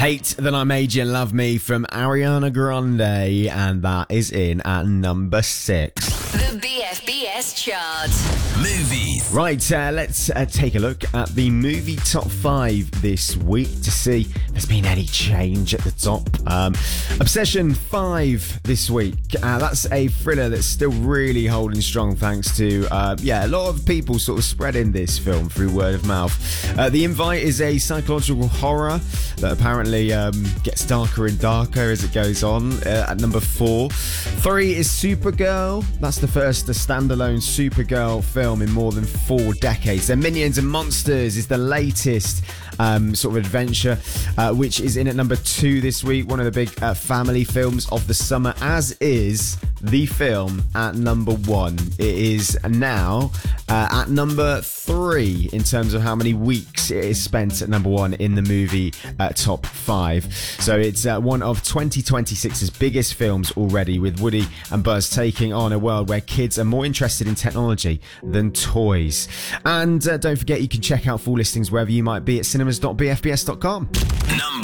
Hate That I Made You Love Me from Ariana Grande, and that is in at number 6. The BFBS chart. Movies. Right, let's take a look at the movie top 5 this week to see if there's been any change at the top. Obsession 5 this week. That's a thriller that's still really holding strong thanks to, a lot of people sort of spreading this film through word of mouth. The Invite is a psychological horror that apparently gets darker and darker as it goes on. At number 4. 3 is Supergirl. That's the first standalone Supergirl film in more than 4 decades. Then Minions and Monsters is the latest sort of adventure, which is in at number 2 this week. One of the big family films of the summer, as is the film at number 1. It is now at number 3 in terms of how many weeks it is spent at number 1 in the movie top 5. So it's one of 2026's biggest films already, with Woody and Buzz taking on a world where kids are more interested in technology than toys. And don't forget, you can check out full listings wherever you might be at cinemas.bfbs.com. Number